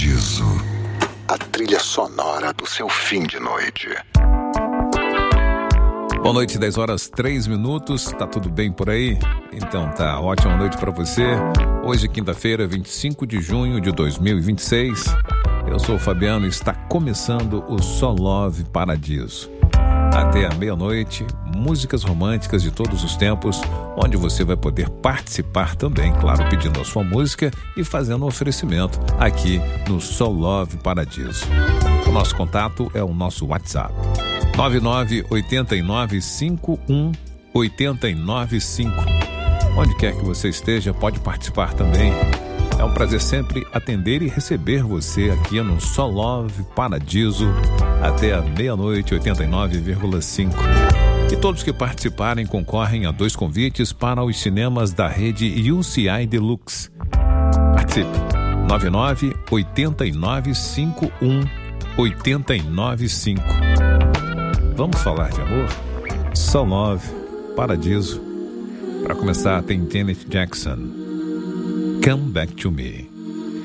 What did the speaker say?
Paradiso, a trilha sonora do seu fim de noite. Boa noite, 10 horas 3 minutos, tá tudo bem por aí? Então tá, ótima noite pra você. Hoje, quinta-feira, 25 de junho de 2026. Eu sou o Fabiano e está começando o Só Love Paradiso. Até a meia-noite, músicas românticas de todos os tempos, onde você vai poder participar também, claro, pedindo a sua música e fazendo um oferecimento aqui no Só Love Paradiso. O nosso contato é o nosso WhatsApp. 9989518995. Onde quer que você esteja, pode participar também. É um prazer sempre atender e receber você aqui no Só Love Paradiso até a meia-noite, 89,5. E todos que participarem concorrem a 2 convites para os cinemas da rede UCI Deluxe. Participe! 9989518995. Vamos falar de amor? Só Love Paradiso. Para começar, tem Janet Jackson. Come Back to Me.